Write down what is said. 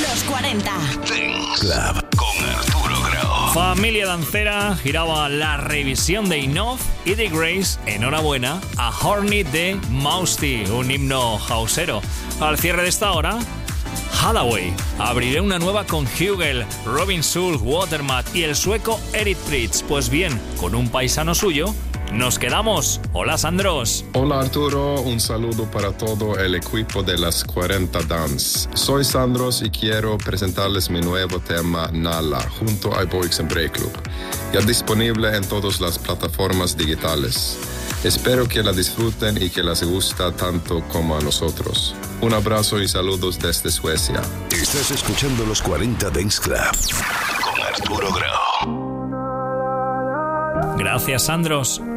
Los 40 Dance Club con Arturo Grau. Familia dancera, giraba la revisión de Enough y de Grace. Enhorabuena a Horny de Mousty, un himno hausero. Al cierre de esta hora, Hathaway. Abriré una nueva con Hugel, Robin Schulz, Watermat y el sueco Eric Prydz. Pues bien, con un paisano suyo nos quedamos. Hola, Sandros. Hola, Arturo. Un saludo para todo el equipo de las 40 Dance. Soy Sandros y quiero presentarles mi nuevo tema Nala junto a Boys and Break Club. Ya disponible en todas las plataformas digitales. Espero que la disfruten y que les gusta tanto como a nosotros. Un abrazo y saludos desde Suecia. Estás escuchando los 40 Dance Club con Arturo Grau. Gracias, Sandros.